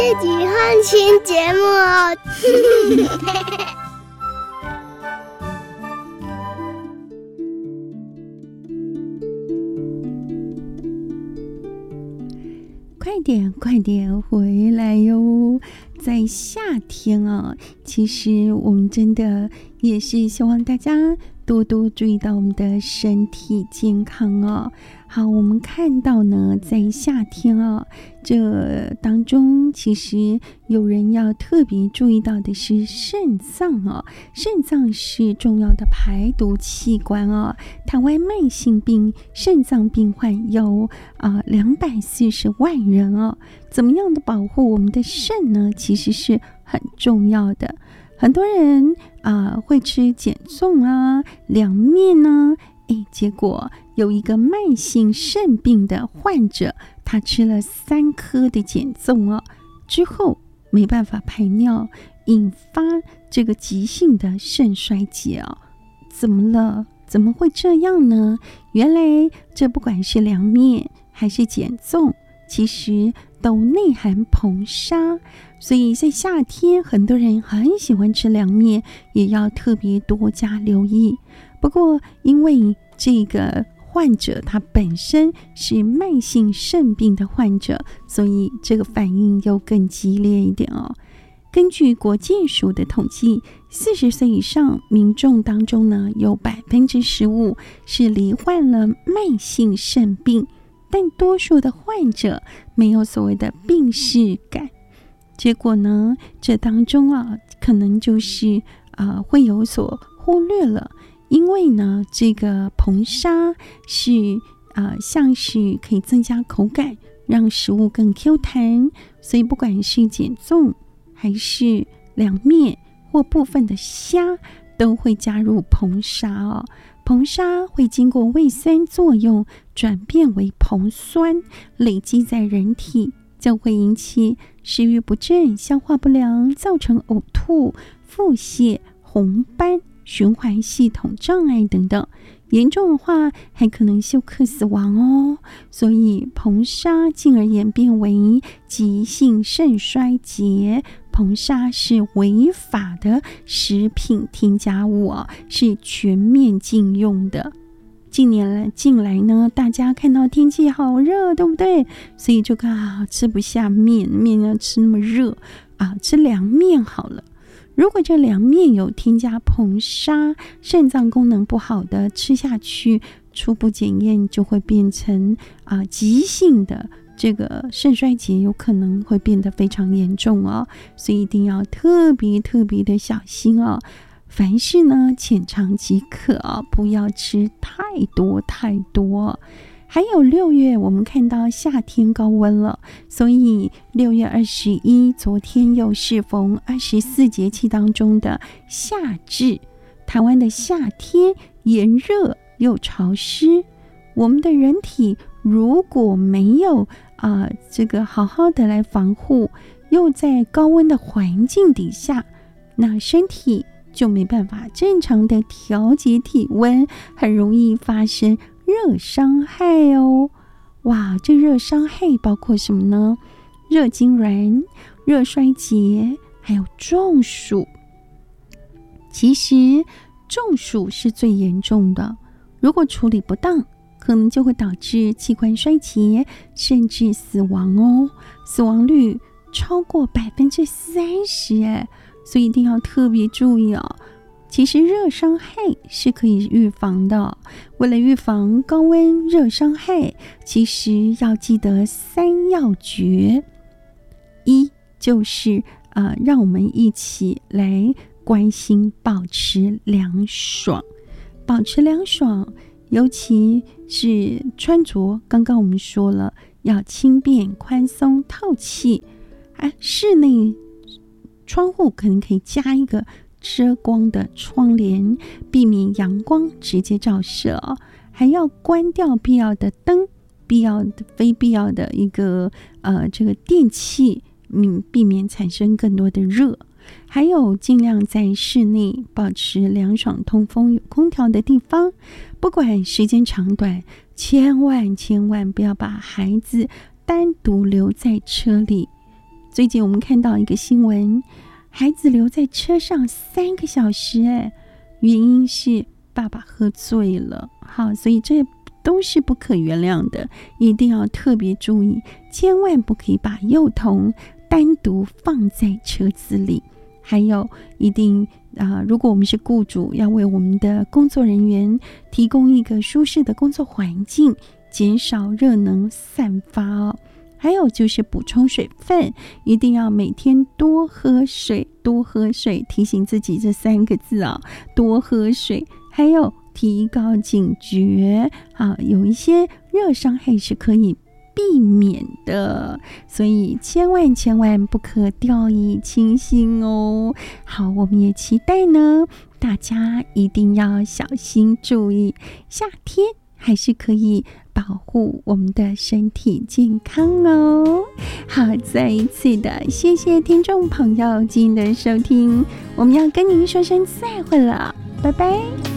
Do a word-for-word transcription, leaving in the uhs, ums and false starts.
自己换新节目哦。 快点快点回来哟！在夏天啊，其实我们真的也是希望大家多多注意到我们的身体健康哦。好，我们看到呢，在夏天啊，这当中其实有人要特别注意到的是肾脏哦。肾脏是重要的排毒器官哦。台湾慢性病肾脏病患有啊两百四十万人哦。怎么样的保护我们的肾呢？其实是很重要的。很多人啊、呃、会吃减重啊、凉面呢，诶，结果有一个慢性肾病的患者，他吃了三颗的减重哦，之后没办法排尿，引发这个急性的肾衰竭哦。怎么了？怎么会这样呢？原来这不管是凉面还是减重，其实都内含硼砂，所以在夏天很多人很喜欢吃凉面，也要特别多加留意。不过因为这个患者他本身是慢性肾病的患者，所以这个反应又更激烈一点哦。根据国健署的统计，四十岁以上民众当中呢，有百分之十五是罹患了慢性肾病，但多数的患者没有所谓的病识感。结果呢，这当中啊，可能就是呃会有所忽略了，因为呢，这个硼砂是呃像是可以增加口感，让食物更 Q 弹，所以不管是减重还是凉面或部分的虾，都会加入硼砂哦。硼砂会经过胃酸作用转变为硼酸，累积在人体，就会引起食欲不振、消化不良，造成呕吐、腹泻、红斑、循环系统障碍等等，严重的话还可能休克死亡哦。所以硼砂进而演变为急性肾衰竭。硼砂是违法的食品添加物哦，是全面禁用的。近年来近来呢，大家看到天气好热，对不对？所以就啊吃不下面，面要吃那么热啊，吃凉面好了。如果这凉面有添加硼砂，肾脏功能不好的吃下去，初步检验就会变成啊急性的这个肾衰竭，有可能会变得非常严重哦，所以一定要特别特别的小心哦。凡事呢浅尝即可哦，不要吃太多太多。还有六月，我们看到夏天高温了，所以六月二十一，昨天又适逢二十四节气当中的夏至。台湾的夏天炎热又潮湿，我们的人体如果没有啊、呃、这个好好的来防护，又在高温的环境底下，那身体就没办法正常的调节体温，很容易发生热伤害哦。哇，这热伤害包括什么呢？热痉挛、热衰竭，还有中暑。其实中暑是最严重的，如果处理不当，可能就会导致器官衰竭，甚至死亡哦。死亡率超过百分之三十，哎，所以一定要特别注意哦。其实热伤害是可以预防的，为了预防高温热伤害，其实要记得三要诀。一就是呃，让我们一起来关心保持凉爽，保持凉爽，尤其是穿着，刚刚我们说了要轻便、宽松、透气。啊，室内窗户可能可以加一个遮光的窗帘，避免阳光直接照射哦。还要关掉必要的灯，必要的非必要的一个呃这个电器，嗯，避免产生更多的热。还有尽量在室内保持凉爽通风，有空调的地方，不管时间长短，千万千万不要把孩子单独留在车里。 最近我们看到一个新闻，孩子留在车上三个小时，哎，原因是爸爸喝醉了。好，所以这都是不可原谅的，一定要特别注意，千万不可以把幼童单独放在车子里。还有一定啊、呃，如果我们是雇主，要为我们的工作人员提供一个舒适的工作环境，减少热能散发哦。还有就是补充水分，一定要每天多喝水，多喝水，提醒自己这三个字啊、哦，多喝水。还有提高警觉啊，有一些热伤害是可以避免的，所以千万千万不可掉以轻心哦。好，我们也期待呢，大家一定要小心注意，夏天还是可以保护我们的身体健康哦。好，再一次的谢谢听众朋友今天的收听，我们要跟您说声再会了，拜拜。